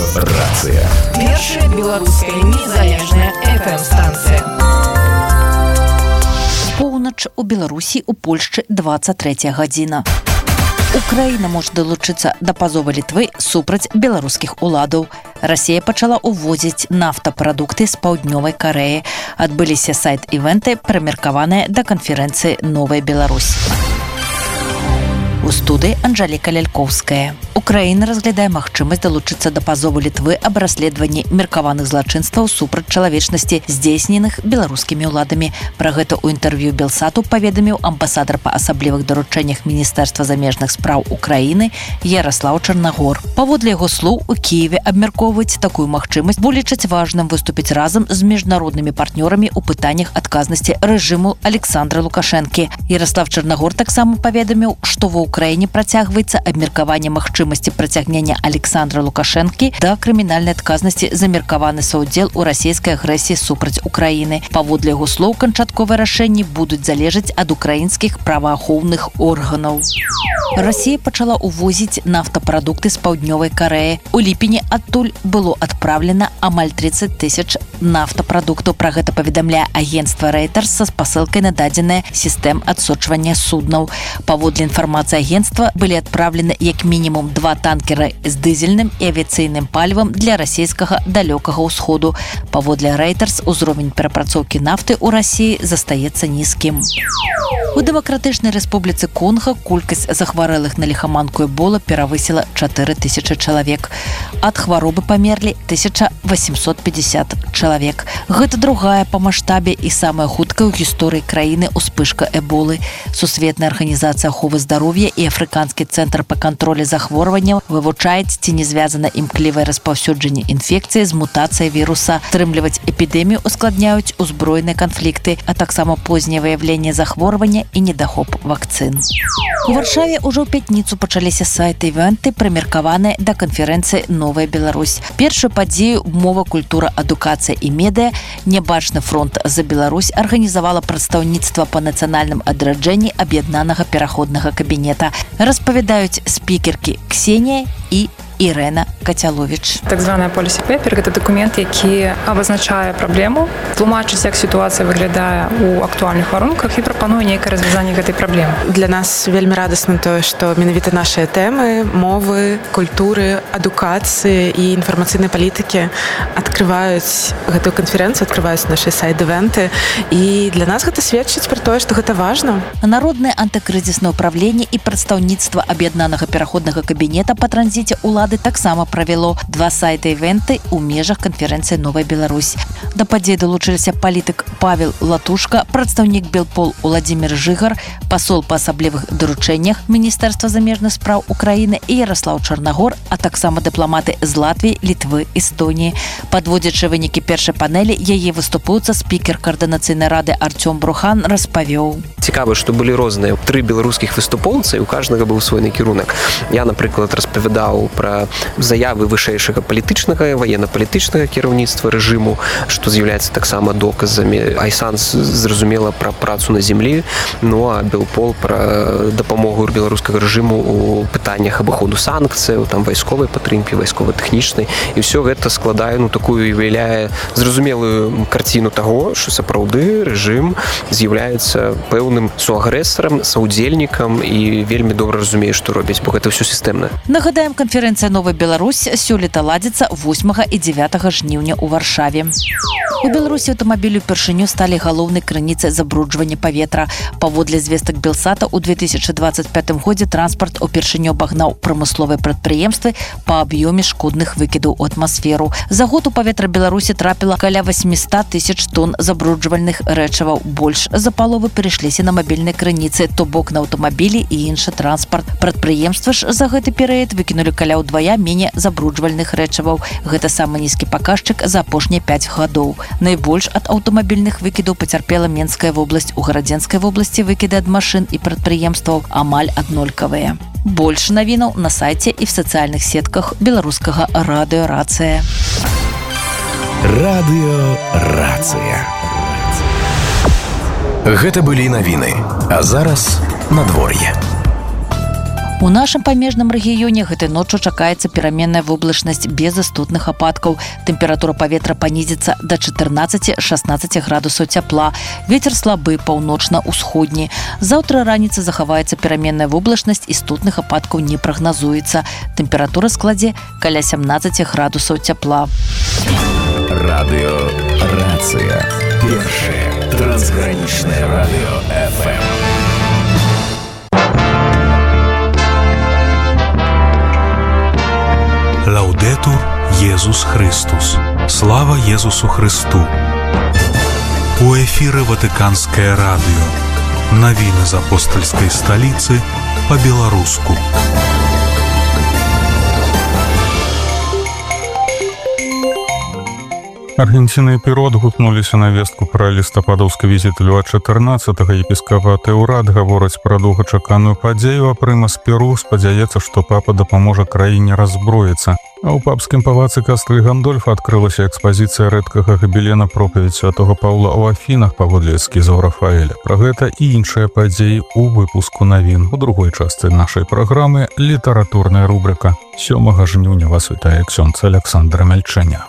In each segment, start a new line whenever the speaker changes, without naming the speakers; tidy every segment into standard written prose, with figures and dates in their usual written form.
Радыёрацыя.
Першая беларуская незалежная FM-станцыя.
Поўнач у Беларусі, у Польшчы 23 гадзіна. Украіна можа далучыцца да пазову Літвы супраць беларускіх уладаў. Расія пачала ўвозіць нафтапрадукты з паўднёвай Карэі. Адбыліся сайт-івенты, прымеркаваныя да канферэнцыі «Новая Беларусь». У студыі Анжэліка Лялькоўская. Украіна разглядае магчымасць далучыцца да пазову Літвы аб расследаванні меркаваных злачынстваў супраць чалавечнасці, здзейсненых беларускімі ўладамі. Пра гэта ў інтэрв'ю Белсату паведаміў амбасадар па асаблівых даручэннях Міністэрства замежных спраў Украіны Яраслаў Чарнагор. Паводле яго слоў, у Кіеве абмяркоўваюць такую магчымасць, бо лічаць важным выступіць разам з міжнароднымі партнёрамі ў пытаннях адказнасці рэжыму Александра Лукашэнкі. Яраслав Чарнагор таксама паведаміў, што ва Украіне працягваецца абмеркаванне магчымасці прыцягнення Александра Лукашэнкі да крымінальнай адказнасці за меркаваны саўдзел у расійскай агрэсіі супраць Украіны. Паводле яго слоў, канчатковыя рашэнні будуць залежаць ад украінскіх праваахоўных органаў. Расія пачала ўвозіць нафтапрадукты з паўднёвай Карэі. У ліпені адтуль было адпраўлена амаль 30 тысяч нафтапрадуктаў. Пра гэта паведамляе агенцтва Reuters са спасылкай на дадзеныя сістэм адсочвання суднаў. Паводле інфармацыі агенцтва былі адпраўлены як мінімум 2 танкеры з дызельным і авіяцыйным палівам для расійскага далёкага ўсходу. Паводле Reuters, узровень перапрацоўкі нафты ў Расіі застаецца нізкім. У Дэмакратычнай Рэспубліцы Конга колькасць захварэлых на ліхаманку Эбола перавысіла 4000 чалавек. Ад хваробы памерлі 1850 чалавек. Гэта другая па маштабе і самая хуткая ў гісторыі краіны ўспышка Эболы. Сусветная арганізацыя аховы здароўя і Афрыканскі цэнтр па кантролі захворванняў вывучаюць, ці не звязана імклівае распаўсюджанне інфекцыі з мутацыяй віруса. Стрымліваць эпідэмію ускладняюць узброеныя канфлікты, а таксама познее выяўленне захворвання і недахоп вакцын. У Варшаве ўжо ў пятніцу пачаліся сайт-івенты, прымеркаваныя да канферэнцыі «Новая Беларусь». Першую падзею «Мова, культура, адукацыя і медыа» «Нябачны фронт за Беларусь» арганізавала прадстаўніцтва па нацыянальным адраджэнні аб'яднанага пераходнага кабінета. Распавядаюць спікеркі Ксенія і Ірена Кацяловіч.
Так званая policy paper – гэта дакумент, які абазначае праблему, тлумачыць, як сітуацыя выглядае ў актуальных варунках і прапануе нейкае развязанне гэтай праблемы.
Для нас вельмі радасна тое, што менавіта нашыя тэмы, мовы, культуры, адукацыі і інфармацыйнай палітыкі адкрываюць гэтую канферэнцыю, адкрываюць нашы сайт-івенты. І для нас гэта сведчыць пра тое, што гэта важна.
Народнае антыкрызіснае ўправленне і прадстаўніцтва аб'яднанага пераходнага кабінета па транзіце ўлады таксама правяло 2 сайты-івенты ў межах канферэнцыі «Новая Беларусь». Да падзеі далучыліся палітык Павел Латушка, прадстаўнік Белпол Уладзімір Жыгар, пасол па асаблівых даручэннях Міністэрства замежных спраў Украіны і Яраслаў Чарнагор, а таксама дыпламаты з Латвіі, Літвы, Эстоніі. Падводзячы вынікі першай панелі, яе выступуецца спікер Каардынацыйнай рады Артём Брухан распавёў.
Цікава, што былі розныя 3 беларускіх выступоўцы, у кожнага быў свой накірунак. Я, напрыклад, распавядаў пра заявы вышэйшага палітычнага, ваенна-палітычнага кіраўніцтва рэжыму, што з'яўляецца таксама доказамі. Айсан зразумела пра працу на зямлі, ну а Белпол пра дапамогу беларускага рэжыму ў пытаннях абыходу санкцыяў, там вайсковай падтрымкі, вайскова-тэхнічнай. І ўсё гэта складае, такую уяўляе зразумелую карціну таго, што сапраўды рэжым з'яўляецца пэўным суагрэсарам, саўдзельнікам і вельмі добра разумее, што робіць, бо гэта ўсё сістэмна.
Нагадаем, канферэнцыя «Новая Беларусь» сёлета ладзіцца 8 і 9 жніўня ў Варшаве. У Беларусі аўтамабілі ўпершыню сталі галоўнай крыніцай забруджвання паветра. Паводле звестак Белсата, у 2025 годзе транспарт упершыню абагнаў прамысловыя прадпрыемствы па аб'ёме шкодных выкідаў у атмасферу. За год у паветра Беларусі трапіла каля 800 тысяч тонн забруджвальных рэчываў. Больш за паловы перайшліся на мабільныя крыніцы, то бок на аўтамабілі і іншы транспарт. Прадпрыемства ж за гэты перыяд выкінулі каля ўдвая меней забруджвальных рэчываў. Гэта самы нізкі паказчык за апошнія 5 гадоў. Найбольш ад аўтамабільных выкідаў пацярпела Менская вобласць. У Гарадзенскай вобласці выкіды ад машын і прадпрыемстваў амаль аднолькавыя. Больш навінаў на сайце і в сацыяльных сетках беларускага радыёрацыя.
Радыёрацыя. Гэта былі навіны. А зараз надвор'е.
У нашым памежным рэгіёне гэтай ноччу чакаецца пераменная воблачнасць без істотных ападкаў. Тэмпература паветра панізіцца да 14-16 градусаў цяпла. Вецер слабы паўночна-ўсходні. Заўтра раніцай захаваецца пераменная воблачнасць, істотных ападкаў не прагназуецца. Тэмпература складзе каля 17 градусаў цяпла.
Радыё «Рацыя». Першае трансгранічнае радыё FM.
Лаудетур Єсус Христос. Слава Єсусу Христу. У эфіры Ватыканскае радыё. Навіны з апостальскай сталіцы па-беларуску. Аргенціна і Перу адгукнуліся на вестку пра лістападаўскі візіт Льва XIV. Епіскапат і ўрад гавораць пра доўгачаканую падзею, а прымас Перу спадзяецца, што папа дапаможа краіне раззброіцца. А ў папскім палацы Кастры Гандольфа адкрылася экспазіцыя рэдкага габелена пропаведь святого Паўла ў Афінах паводле эскізаў Рафаэля. Пра гэта і іншыя падзеі ў выпуску навін. У другой частцы нашай праграмы літаратурная рубрика. 7 жніўня вас вітае ксёндз Александр Мельчэня.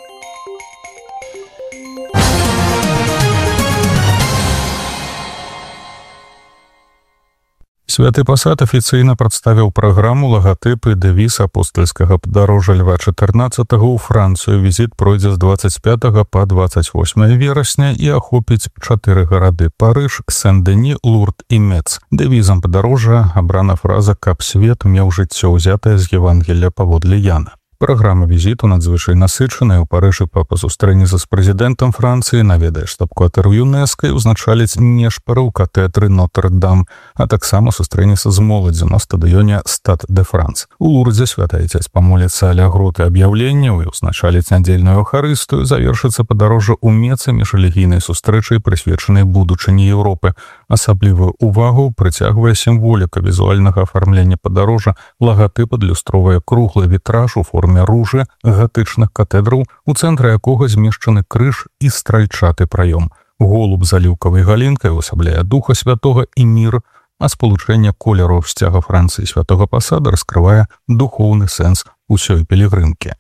Святы пасад афіцыйна прадставіў праграму, лагатып і дэвіз апостальскага падарожжа Льва XIV ў Францыю. Візіт пройдзе з 25 па 28 верасня і ахопіць 4 гарады: Парыж, Сен-Дэні, Лурд і Мец. Дэвізам падарожжа абрана фраза «Каб свет меў жыццё», узятая з Евангелія паводле Яна. Праграма візіту надзвычай насычаная. У Парыжы папа сустрэнецца з прэзідэнтам Францыі, наведае штаб-кватэру ЮНЕСКО і ўзначаліць нешпары ў катэдры Нотр-Дам, а таксама сустрэнецца з моладдзю на стадыёне Стад де Франс. У Лурдзе святы Айцец памоліцца ля груты аб'яўленняў і ўзначаліць нядзельную эўхарыстыю. Завершыцца падарожжа ў Мецы міжрэлігійнай сустрэчай, прысвечанай будучыні Еўропы. Асаблівую увагу прыцягвае сімволіка візуальнага афармлення падарожжа. Лагатып адлюстроўвае круглы вітраж у форме ружы гатычных катэдраў, у цэнтры якога змешчаны крыж і стральчаты праём. Голуб з аліўкавай галінкай увасабляе духа святога і мір, а спалучэнне колераў сцяга Францыі святога пасада раскрывае духоўны сэнс усёй пілігрымкі.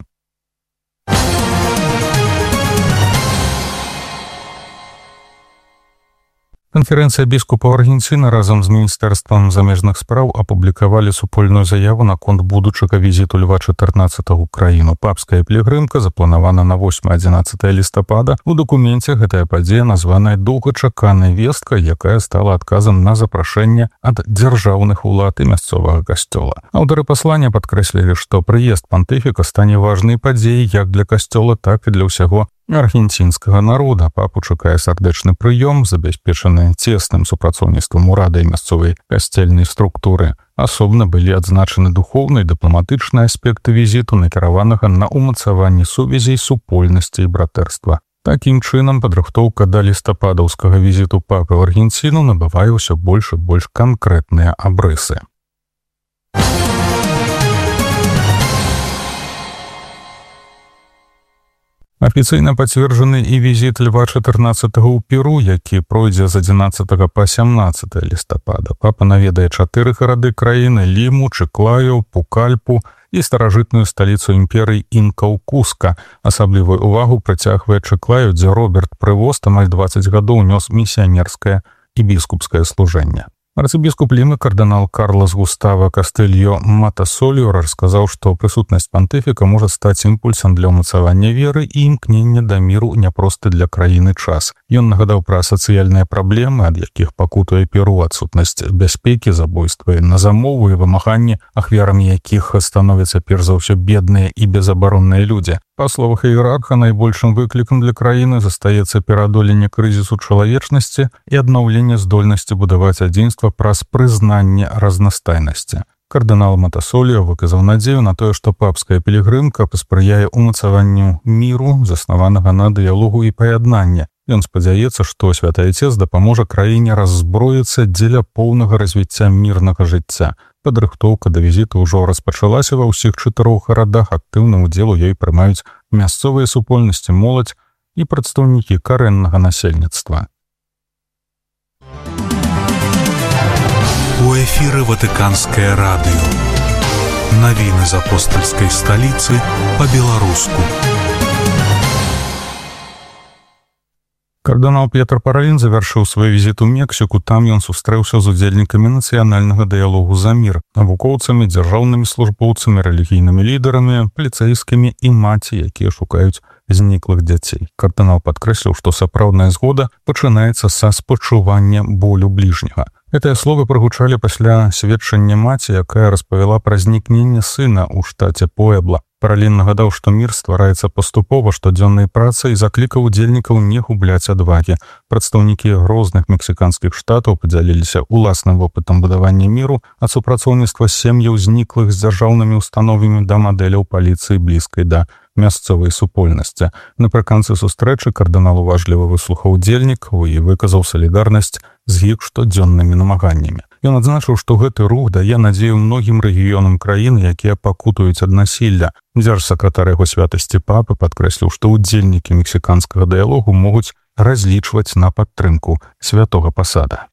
Канферэнцыя біскупаў Аргенціны разам з Міністэрствам замежных спраў апублікавалі супольную заяву наконт будучага візіту Льва XIV ў краіну. Папская пілігрымка запланавана на 8-11 лістапада. У дакуменце гэтая падзея названая доўгачаканай весткай, якая стала адказам на запрашэнне ад дзяржаўных улад і мясцовага касцёла. Аўтары паслання падкрэслілі, што прыезд пантыфіка стане важнай падзеяй як для касцёла, так і для ўсяго аргенцінскага народа. Папу чакае сардэчны прыём, забяспечаны цесным супрацоўніцтвам урада і мясцовай касцельнай структуры. Асобна былі адзначаны духоўны і дыпламатычныя аспекты візіту, накіраванага на ўмацаванне сувязей, супольнасці і братэрства. Такім чынам, падрыхтоўка да лістападаўскага візіту папы ў Аргенціну набывае ўсё больш і больш канкрэтныя абрысы. Афіцыйна пацверджаны і візіт Льва XIV ў Перу, які пройдзе з 11 па 17 лістапада. Папа наведае 4 гарады краіны: Ліму, Чыклаю, Пукальпу і старажытную сталіцу імперыі інкаў Куска. Асаблівую увагу прыцягвае Чыклаю, дзе Роберт Прывост амаль 20 гадоў нёс місіянерскае і біскупскае служэнне. Арцыбіскуп Лімы кардынал Карлас Густава Кастыльо Матасоліо расказаў, што прысутнасць пантыфіка можа стаць імпульсам для ўмацавання веры і імкнення да міру няпросты для краіны час. Ён нагадаў пра сацыяльныя праблемы, ад якіх пакутуе Перу: адсутнасць бяспекі, забойствы на замову і вымаганні, ахвярамі якіх становяцца перш за ўсё бедныя і безабаронныя людзі. Па словах іерарха, найбольшым выклікам для краіны застаецца пераадоленне крызісу чалавечнасці і аднаўленне здольнасці будаваць адзінства праз прызнанне разнастайнасці. Кардынал Матасоліо выказаў надзею на тое, што папская пілігрымка паспрыяе ўмацаванню міру, заснаванага на дыялогу і паяднанні. Ён спадзяецца, што святы Айцец дапаможа краіне раззброіцца дзеля поўнага развіцця мірнага жыцця. Падрыхтоўка да візіту ўжо распачалася ва ўсіх 4 гарадах. Актыўны ўдзел у ёй прымаюць мясцовыя супольнасці, моладзь і прадстаўнікі карэннага насельніцтва. У эфіры Ватыканскае радыё. Навіны з апостальскай сталіцы па-беларуску. Кардынал Петр Паралін завяршыў свой візіт у Мексіку. Там ён сустрэўся з удзельнікамі нацыянальнага дыялогу за мір, навукоўцамі, дзяржаўнымі службоўцамі, рэлігійнымі лідарамі, паліцэйскімі і маці, якія шукаюць зніклых дзяцей. Кардынал падкрэсліў, што сапраўдная згода пачынаецца са спачування болю бліжняга. Гэтыя словы прагучалі пасля сведчання маці, якая распавяла пра знікненне сына ў штаце Пуэбла. Паралін нагадаў, што мір ствараецца паступова штодзённай працай і заклікаў удзельнікаў не губляць адвагі. Прадстаўнікі розных мексіканскіх штатаў падзяліліся ўласным вопытам будавання міру ад супрацоўніцтва сем'яў зніклых з дзяржаўнымі установамі да мадэляў паліцыі блізкай да мясцовай супольнасці. Напрыканцы сустрэчы кардынал уважліва выслухаў удзельнікаў і выказаў салідарнасць з іх штодзённымі намаганнямі. Ён адзначыў, што гэты рух дае надзею многім рэгіёнам краіны, якія пакутуюць ад насілля. Дзяржсакратар яго святасці папы падкрэсліў, што удзельнікі мексіканскага дыялогу могуць разлічваць на падтрымку святога пасада.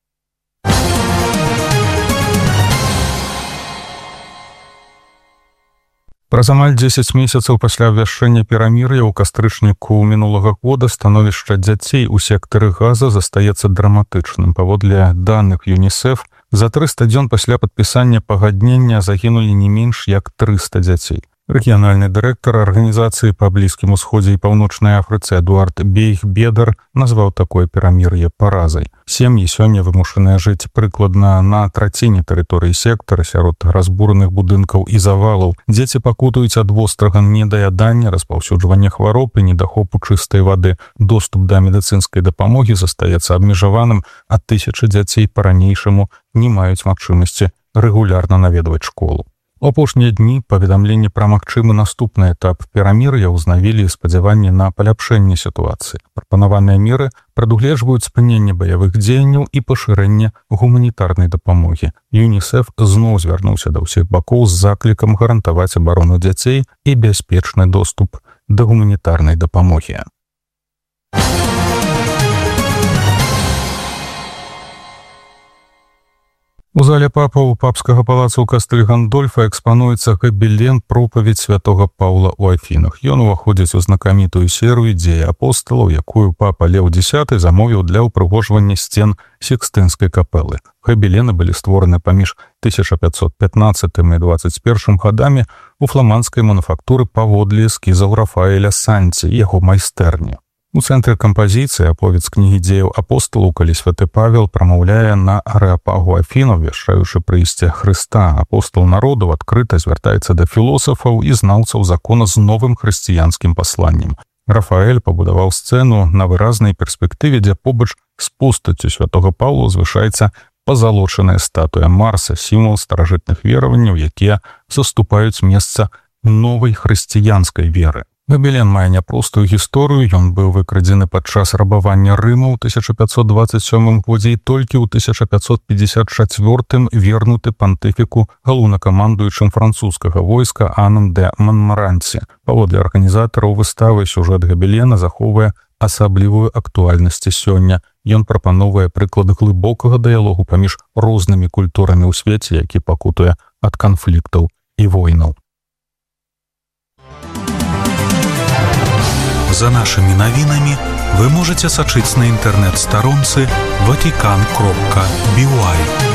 Праз амаль 10 месяцаў пасля абвяшчэння перамір'я ў кастрычніку мінулага года становішча дзяцей у сектары Газа застаецца драматычным. Паводле даных ЮНІСЕФ, за 300 дзён пасля падпісання пагаднення загінулі не менш як 300 дзяцей. Рэгіянальны дырэктар арганізацыі па Блізкім Усходзе і Паўночнай Афрыцы Эдуард Бейх-Бедар назваў такое перамір'е паразай. Сем'і сёння вымушаныя жыць прыкладна на траціне тэрыторыі сектара сярод разбураных будынкаў і завалаў. Дзеці пакутаюць ад вострага недаядання, распаўсюджвання хвароб і недахопу чыстай вады. Доступ да медыцынскай дапамогі застаецца абмежаваным, а тысячы дзяцей па-ранейшаму не маюць магчымасці рэгулярна наведваць школу. У апошнія дні паведамленні пра магчымы наступны этап перамір'я ўзнавілі спадзяванні на паляпшэнне сітуацыі. Прапанаваныя меры прадугледжваюць спыненне баявых дзеянняў і пашырэнне гуманітарнай дапамогі. ЮНІСЕФ зноў звярнуўся да ўсіх бакоў з заклікам гарантаваць абарону дзяцей і бяспечны доступ да гуманітарнай дапамогі. У зале папаў папскага палаца ў Кастэль Гандольфа экспануецца габелен пропаведь святога Паўла ў Афінах. Ён уваходзіць у знакамітую серыю дзеі апосталаў, якую папа Леў X замовіў для ўпрыгожвання сцен Сікстынскай капэлы. Габелены былі створаны паміж 1515 і 21 гадамі у фламандскай мануфактуры паводле эскізаў Рафаэля Санці і яго майстэрні. У цэнтры кампазіцыі аповед з кнігі дзеяў апосталаў, калі святы Павел прамаўляе на арэапагу Афінаў, вяшчаючы прыйсце Хрыста. Апостал народу адкрыта звяртаецца да філосафаў і знаўцаў закона з новым хрысціянскім пасланнем. Рафаэль пабудаваў сцэну на выразнай перспектыве, дзе побач з постаццю святога Паўла узвышаецца пазалочаная статуя Марса, сімвал старажытных вераванняў, якія заступаюць месца новай хрысціянскай веры. Габелен мае няпростую гісторыю, ён быў выкрадзены падчас рабавання Рыма ў 1527 годзе і толькі ў 1554 вернуты пантыфіку галоўнакамандуючым французскага войска Анам де Монмаранці. Паводле арганізатараў выставы сюжэт габелена захоўвае асаблівую актуальнасць сёння. Ён прапановвае прыклады глыбокага дыялогу паміж рознымі культурамі ў свеце, які пакутуе ад канфліктаў і войнаў. За нашими навінамі вы можете сачыць на інтэрнэт-старонцы vatican.by.